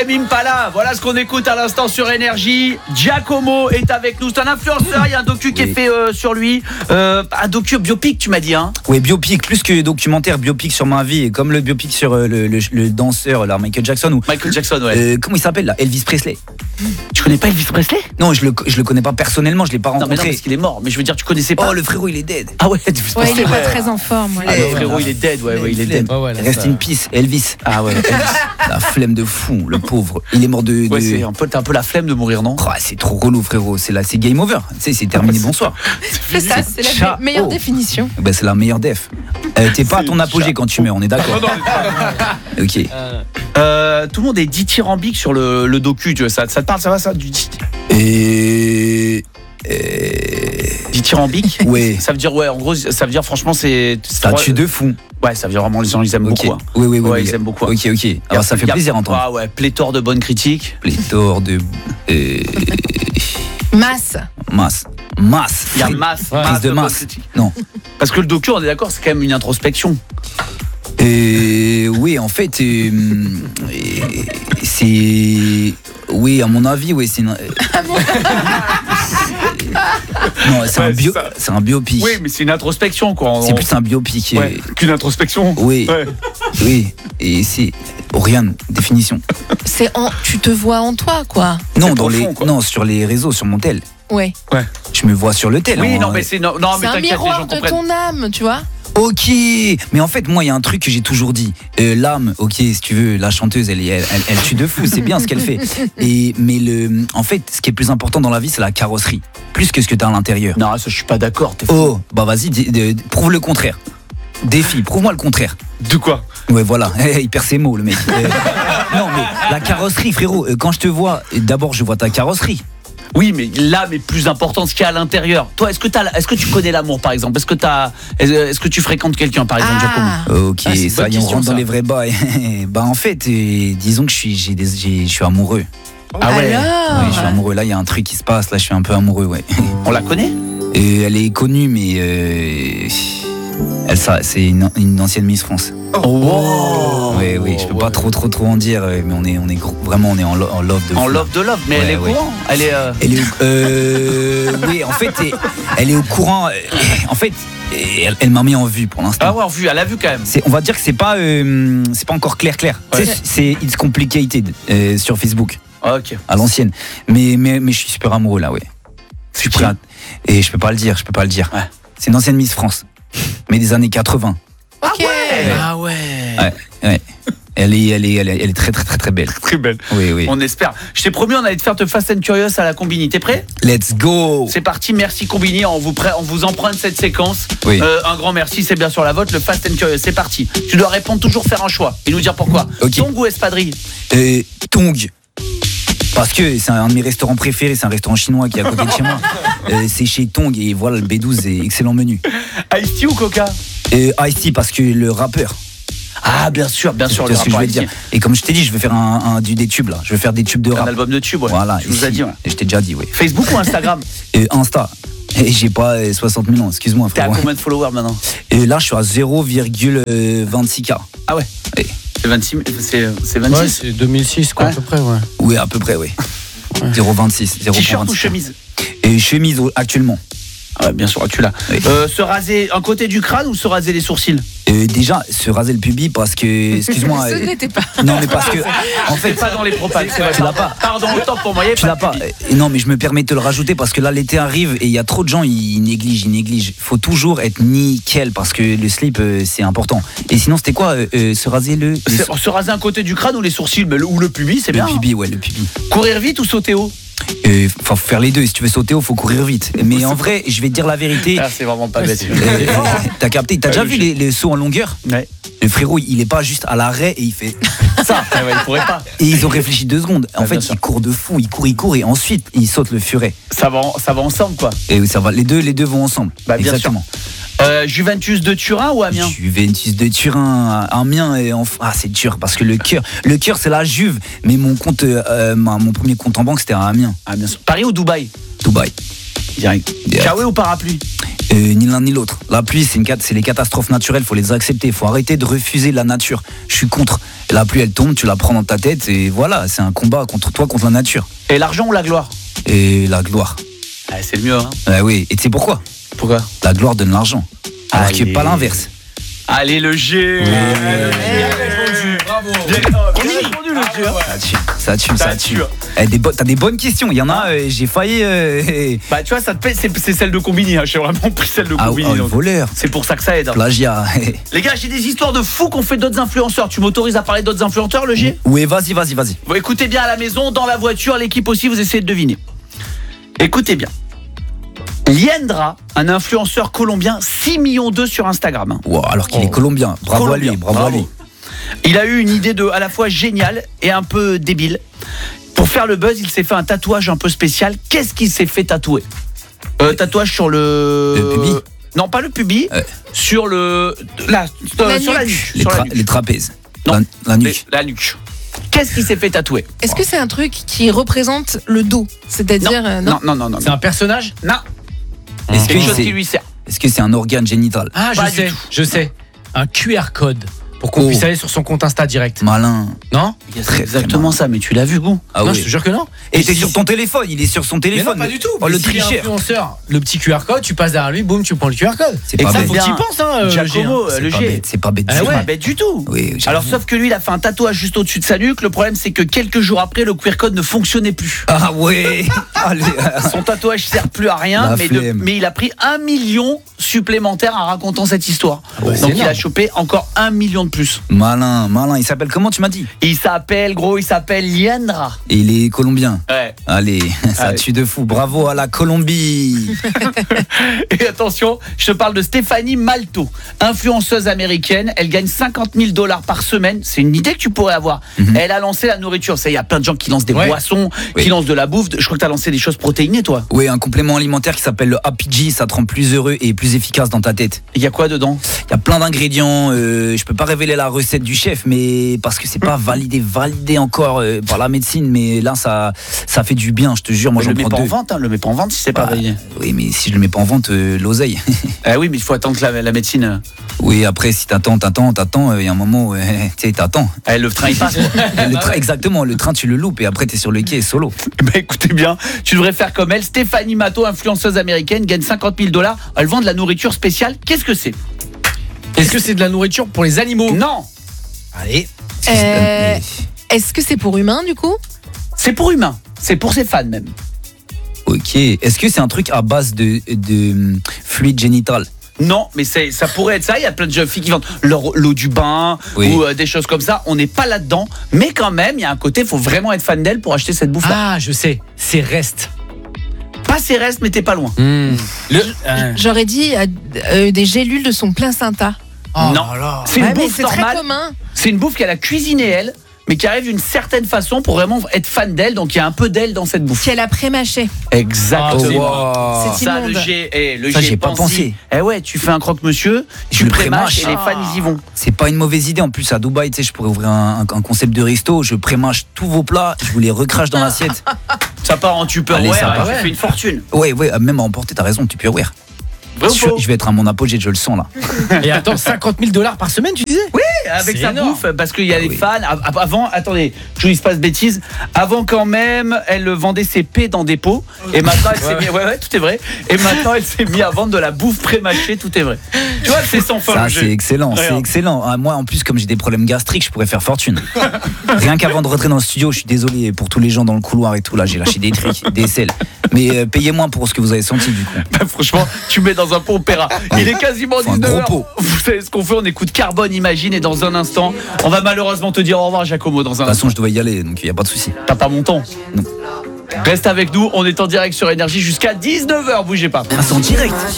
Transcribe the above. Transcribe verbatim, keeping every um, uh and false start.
Tame Impala, voilà ce qu'on écoute à l'instant sur Énergie. Giacomo est avec nous, c'est un influenceur, il y a un docu qui oui. est fait euh, sur lui. Euh, un docu biopic, tu m'as dit, hein? Oui, biopic, plus que documentaire, biopic sur ma vie, comme le biopic sur euh, le, le, le danseur, là, Michael Jackson. Ou, Michael Jackson, ouais. Euh, comment il s'appelle là? Elvis Presley. Tu connais pas Elvis Presley? Non, je le, je le connais pas personnellement, je l'ai pas rencontré. Non, mais non, parce qu'il est mort, mais je veux dire, tu connaissais pas. Oh, le frérot, il est dead. Ah ouais, Elvis ouais, il est pas très en forme. Ouais. Ah, le frérot, il est dead, ouais, ouais, il est dead. Ouais, ouais, Rest in peace, Elvis. Ah ouais, Elvis. La flemme de fou, le pauvre. Il est mort de. Ouais, de... c'est un peu, t'as un peu la flemme de mourir, non? Oh, c'est trop relou, frérot. C'est là, c'est game over. Tu sais, c'est terminé, bonsoir. C'est ça, c'est la Ciao. meilleure oh. définition. Bah, c'est la meilleure def. Euh, t'es pas à ton apogée Ciao. quand tu meurs, on est d'accord? Ok. Euh, euh, tout le monde est dithyrambique sur le, le docu. Tu vois, ça, ça te parle, ça va, ça du Et. Dithyrambique? Ouais. Ça veut dire, ouais, en gros, ça veut dire, franchement, c'est. Statut de fou. Ouais, ça veut dire vraiment, les gens, ils aiment okay. beaucoup. Hein. Oui, oui, oui. Ouais, oui. ils aiment beaucoup. Ok, ok. Alors, ça fait plaisir à entendre. Ah ouais, pléthore de bonnes critiques. Pléthore de. Euh... Masse. Masse. Masse. Il y a masse. Ouais. Masse de, de masse. Non. Parce que le docu, on est d'accord, c'est quand même une introspection. Euh, oui, en fait, euh, c'est. Oui, à mon avis, oui, c'est. Une... non, c'est ouais, un bio, c'est un biopic. Oui, mais c'est une introspection, quoi. C'est plus un biopic. Ouais, qu'une introspection. Oui. Ouais. Oui. Et c'est Oriane, définition. C'est en, tu te vois en toi, quoi. Non, dans les, quoi. non, sur les réseaux, sur mon tel. Ouais. Ouais. Je me vois sur le tel. Oui, hein, non, mais c'est non, non c'est mais un miroir de ton âme, tu vois. Ok, mais en fait moi il y a un truc que j'ai toujours dit, euh, l'âme, ok si tu veux, la chanteuse elle, elle, elle, elle tue de fou, c'est bien ce qu'elle fait. Et mais le, en fait ce qui est plus important dans la vie c'est la carrosserie, plus que ce que t'as à l'intérieur. Non ça je suis pas d'accord. T'es oh bah vas-y, d- d- prouve le contraire. Défi, prouve-moi le contraire. De quoi? Ouais voilà, il perd ses mots le mec. euh, non mais la carrosserie frérot, quand je te vois, d'abord je vois ta carrosserie. Oui, mais l'âme est plus importante ce qu'il y a à l'intérieur. Toi, est-ce que t'as, est-ce que tu connais l'amour, par exemple? Est-ce que t'as, est-ce que tu fréquentes quelqu'un, par exemple, ah. Giacomo? Ok, ah, ça y est, on rentre dans les vrais bails. Bah en fait, euh, disons que je suis, j'ai des, j'ai, je suis amoureux. Ah ouais. Alors oui, je suis amoureux. Là, il y a un truc qui se passe. Là, je suis un peu amoureux, ouais. On la connaît? Et elle est connue, mais euh, elle, ça, c'est une, une ancienne Miss France. Oh. Oui, oui, je peux ouais. pas trop, trop, trop en dire, mais on est, on est vraiment, on est en, lo- en love de. En fou. love de love, mais ouais, elle est au ouais. courant. Elle est. Euh... Elle est. Euh, oui, en fait, elle est au courant. En fait, elle, elle m'a mis en vue pour l'instant. Ah ouais, en vue, elle a vu quand même. C'est, on va dire que c'est pas, euh, c'est pas encore clair, clair. Ouais. C'est, c'est It's Complicated euh, sur Facebook. Ok. À l'ancienne. Mais, mais, mais je suis super amoureux là, ouais. Je suis prêt. À... Et je peux pas le dire, je peux pas le dire. Ouais. C'est une ancienne Miss France, mais des années quatre-vingts. Ok. Ah ouais. Ah ouais. Ouais, ouais. Elle est, elle est, elle est, elle est très, très, très, très belle. Très belle. Oui, oui. On espère. Je t'ai promis, on allait te faire te Fast and Curious à la Combini. T'es prêt? Let's go. C'est parti. Merci Combini. On vous, prêt, on vous emprunte cette séquence. Oui. Euh, un grand merci. C'est bien sûr la vôtre. Le Fast and Curious. C'est parti. Tu dois répondre toujours, faire un choix et nous dire pourquoi. Okay. Tong ou espadrille? euh, Tong. Parce que c'est un de mes restaurants préférés, c'est un restaurant chinois qui est à côté de chez moi. Euh, c'est chez Tong et voilà, le B douze est excellent menu. Ice-T ou Coca? euh, Ice-T parce que le rappeur. Ah bien sûr, bien sûr, le ce que je vais dire. Et comme je t'ai dit, je vais faire un, un, du, des tubes là. Je vais faire des tubes de rap. Un album de tubes, ouais. Voilà. Je vous ai dit, ouais. Je t'ai déjà dit, oui. Facebook ou Instagram? euh, Insta. Et j'ai pas euh, soixante millions, excuse-moi. T'es à combien de followers maintenant? Et là, je suis à zéro virgule vingt-six K. Ah ouais. Et... C'est vingt-six, c'est, c'est vingt-six. Ouais, c'est deux mille six quoi, ouais. À peu près, ouais. Oui, à peu près, oui. Ouais. zéro virgule vingt-six. T-shirt ou chemise? Et chemise actuellement. Ah ouais, bien sûr, tu l'as. Oui. Euh, se raser un côté du crâne ou se raser les sourcils? euh, Déjà, se raser le pubis parce que, excuse-moi. Ce euh, n'était pas. Non, mais parce que, en fait, pas dans les propales. C'est vrai, tu l'as pas. Pardon, autant pour moi. Tu l'as pas. Euh, non, mais je me permets de te le rajouter parce que là, l'été arrive et il y a trop de gens, ils négligent, ils négligent. Faut toujours être nickel parce que le slip, euh, c'est important. Et sinon, c'était quoi euh, euh, se raser le. Se, se raser un côté du crâne ou les sourcils, mais le, ou le pubis, c'est le bien. Le pubis, ouais, le pubis. Courir vite ou sauter haut? Euh, faut faire les deux. Si tu veux sauter haut, faut courir vite. Mais en vrai, je vais te dire la vérité. Ah, c'est vraiment pas bête. Euh, t'as capté? T'as déjà vu les, les sauts en longueur? Ouais. Le frérot, il est pas juste à l'arrêt et il fait ça. Ah ouais, il pourrait pas. Et ils ont réfléchi deux secondes. En ouais, fait, il court de fou, il court, il court et ensuite il saute le furet. Ça va, ça va ensemble, quoi. Et ça va. Les deux, les deux vont ensemble. Bah, bien exactement. Sûr. Euh, Juventus de Turin ou Amiens? Juventus de Turin, Amiens et en... ah c'est dur parce que le cœur, le cœur c'est la Juve, mais mon compte, euh, ma, mon premier compte en banque c'était à Amiens. Ah bien sûr. Paris ou Dubaï? Dubaï. Direct. Direct. Kawaii ou parapluie? Euh, ni l'un ni l'autre. La pluie, c'est, une cat- c'est les catastrophes naturelles, faut les accepter. Faut arrêter de refuser la nature. Je suis contre. La pluie, elle tombe, tu la prends dans ta tête et voilà, c'est un combat contre toi, contre la nature. Et l'argent ou la gloire? Et la gloire. Ah, c'est le mieux, hein. Ah oui, et tu sais pourquoi? Pourquoi? La gloire donne l'argent. Alors Allez. que pas l'inverse. Allez, le G. Bien répondu, bravo. Bien répondu, le G. Ça tue, ça tue, Ça ça tue. tue. Eh, des bo- T'as des bonnes questions. Il y en a, euh, j'ai failli. euh, Bah, tu vois, ça te paie, c'est, c'est celle de Combini. Hein. J'ai vraiment pris celle de Ah, Combini. oh, le donc. voleur. C'est pour ça que ça aide. Hein. Plagiat. Les gars, j'ai des histoires de fous qu'on fait d'autres influenceurs. Tu m'autorises à parler d'autres influenceurs, le G? Oui, vas-y, vas-y, vas-y. Bon, écoutez bien à la maison, dans la voiture, l'équipe aussi, vous essayez de deviner. Écoutez bien. Liendra, un influenceur colombien, six millions d'eux sur Instagram. Hein. Wow, alors qu'il Oh. est colombien. Bravo Colombien, à lui, bravo, à lui. Il a eu une idée de à la fois géniale et un peu débile. Pour faire le buzz, il s'est fait un tatouage un peu spécial. Qu'est-ce qu'il s'est fait tatouer? euh, Tatouage sur le... Le pubis? Non, pas le pubis. Ouais. Sur le... Là, euh, La sur la nuque. nuque. Les, Sur la tra- nuque. les trapèzes. Non. La, la Les- nuque. La nuque. Qu'est-ce qu'il s'est fait tatouer? Est-ce que c'est un truc qui représente le dos? C'est-à-dire. euh, Non, non, non, non. C'est un personnage? Non, Est-ce quelque que chose c'est qui lui sert. est-ce que c'est un organe génital? Ah, je Pas du sais, tout. je sais. Un Q R code pour qu'on Oh. puisse aller sur son compte Insta direct. Malin. Non? C'est Très, exactement ça, mais tu l'as vu, Gou? Ah Non, oui. je te jure que non. Et t'es si- sur ton téléphone, il est sur son Mais téléphone. non, pas du tout. Oh, Mais le s'il est tricheur. influenceur, le petit Q R code, tu passes derrière lui, boum, tu prends le Q R code. C'est Et pas ça, bête. faut Faut que bien. tu penses, hein, euh, Giacomo, G, hein. euh, le C'est pas G. bête, c'est pas bête. Ah du C'est tout. ouais. pas bête du tout. Oui, j'avoue. Alors sauf que lui il a fait un tatouage juste au-dessus de sa nuque. Le problème c'est que quelques jours après le Q R code ne fonctionnait plus. Ah ouais. Allez. Son tatouage sert plus à rien, La mais, de- flemme. mais il a pris un million supplémentaire en racontant cette histoire. Ouais, c'est Donc il a énorme. chopé encore un million de plus. Malin, malin. Il s'appelle comment, tu m'as dit? Il s'appelle gros, il s'appelle Liendra. Et il est colombien. Ouais. Allez, ça Allez. tue de fou. Bravo à la Colombie. Et attention, je te parle de Stéphanie Malto, influenceuse américaine. Elle gagne cinquante mille dollars par semaine. C'est une idée que tu pourrais avoir. Mhm. Elle a lancé la nourriture. Ça, il y a plein de gens qui lancent des Ouais. boissons, Oui. qui lancent de la bouffe. Je crois que tu as lancé des choses protéinées, toi. Oui, un complément alimentaire qui s'appelle le Happy G. Ça te rend plus heureux et plus efficace dans ta tête. Il y a quoi dedans? Il y a plein d'ingrédients. Euh, je peux pas révéler la recette du chef, mais parce que c'est pas validé, validé encore euh, par la médecine. Mais là, ça, ça fait du bien. Je te jure, moi je j'en le mets prends pas en deux. vente, hein, le mets pas en vente si c'est pas Bah, validé. Oui, mais si je le mets pas en vente, euh, l'oseille. Ah oui, mais il faut attendre que la, la médecine. euh, Oui, après, si t'attends, t'attends, t'attends, il y a un moment où, euh, tu sais, t'attends. eh, le train il passe. Le train- exactement, le train, tu le loupes et après, t'es sur le quai solo. Bah écoutez bien, tu devrais faire comme elle. Stéphanie Matto, influenceuse américaine, gagne cinquante mille dollars. Elle vend de la nourriture spéciale. Qu'est-ce que c'est? Est-ce que c'est de la nourriture pour les animaux? Non, Allez. Euh, Est-ce que c'est pour humains du coup? c'est pour humains. C'est pour ses fans même. Ok. Est-ce que c'est un truc à base de, de hum, fluide génital? Non, mais c'est, ça pourrait être ça. Il y a plein de jeunes filles qui vendent leur- l'eau du bain Oui. ou euh, des choses comme ça. On n'est pas là-dedans. Mais quand même, il y a un côté, il faut vraiment être fan d'elle pour acheter cette bouffe-là. Ah, je sais. C'est reste. Pas ses restes, mais t'es pas loin. Le. euh, J'aurais dit euh, euh, des gélules de son placenta. oh Non. là là. C'est une Ouais, mais bouffe c'est très normale. commun. C'est une bouffe qu'elle a cuisinée elle, mais qui arrive d'une certaine façon pour vraiment être fan d'elle. Donc il y a un peu d'elle dans cette bouffe. Qu'elle a prémâché. Exactement. Ah, C'est Ça, immonde. le G, eh, le Ça, G j'y ai pas pense-y. pensé. Eh ouais, tu fais un croque-monsieur, Je tu le prémâches et prémâche. les fans ils y vont. C'est pas une mauvaise idée. En plus, à Dubaï, tu sais, je pourrais ouvrir un, un- un concept de resto. Je prémâche tous vos plats, je vous les recrache dans l'assiette. Ça part en Tupperware, Allez, ça tu part. fais une fortune. Ouais, ouais, même à emporter, t'as raison, tu peux ouvrir. Vrai ou Je, faux je vais être à mon apogée, je le sens là. Et attends, cinquante mille dollars par semaine, tu disais? Avec C'est sa énorme. bouffe, parce qu'il y a Ah des oui. fans. Av- Avant, attendez, je vous dis pas de bêtises. Avant, quand même, elle vendait ses pets dans des pots. Et maintenant, elle s'est Ouais. mis. Ouais, ouais, tout est vrai. Et maintenant, elle s'est mise à vendre de la bouffe pré-mâchée, tout est vrai. Tu vois, c'est sans fin. Ça, le jeu. c'est excellent, c'est Regarde. excellent. Ah, moi, en plus, comme j'ai des problèmes gastriques, je pourrais faire fortune. Rien qu'avant de rentrer dans le studio, je suis désolé pour tous les gens dans le couloir et tout. Là, j'ai lâché des trucs, des selles. Mais euh, payez moins pour ce que vous avez senti du coup. Bah, franchement, tu mets dans un pot opéra. Il est quasiment Faut un dix-neuf heures. gros pot. Vous savez ce qu'on fait? On écoute Carbone, Imagine. Et dans un instant, on va malheureusement te dire au revoir, Giacomo. Dans un De toute instant. façon, je dois y aller, donc il n'y a pas de souci. T'as pas mon temps. Non. Reste avec nous. On est en direct sur Énergie jusqu'à dix-neuf heures. Bougez pas. Ah, c'est en direct.